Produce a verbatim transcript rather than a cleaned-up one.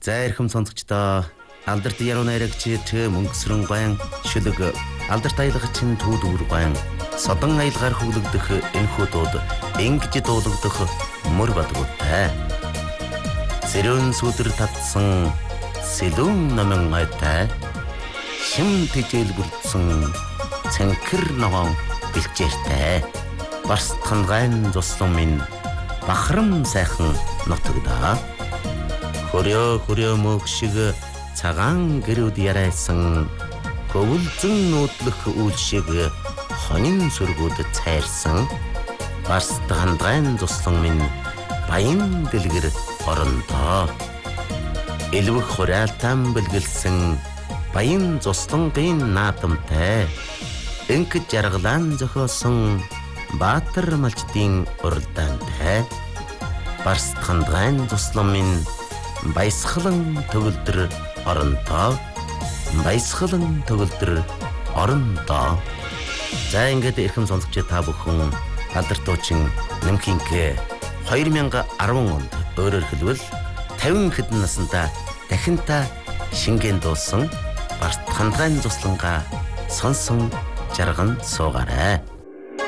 За эрхэм сонсогчдоо алдарт яруу найрагчид мөнгөсрөн гуайн шүлэг алдарт аялагчин түүдүүр гуайн содон аялгаар хөглөгдөх энэхүү дууд ингэж дуулагдах мөр бадгуутай. Сэрүүн сүдэр татсан сэлүүн номон айтай шим тэжээл бүрдсэн цэнхэр ногоон бэлчээртэй барстхан гайн зуслан минь бахарам сайхан нутагдаа. Хөрөө хөрөө мөг шиг цагаан гэрүүд ярайсан хөвөлзөн нүүдлэх үйл шиг хонин сүргүүд цайрсан барстхан гайн зуслан минь баян дэлгэр орондоо. Элвэх хураалтан бэлгэлсэн баян зуслангийн наадамтай энх жаргалан зохиосон баатар малчдын уралдаантай барстхан гайн зуслан минь баясгалан төгөлдөр орондоо баясгалан төгөлдөр орондоо. За ингээд эрхэм сонсогч та бүхэн алдарт дуучин Нэмхинкэ две тысячи десять онд өөрөөр хэлбэл пятьдесят хэдэн наснда дахинта шингэн дуусан барстхан гайн зуслангаа сонсон жарган суугаарай.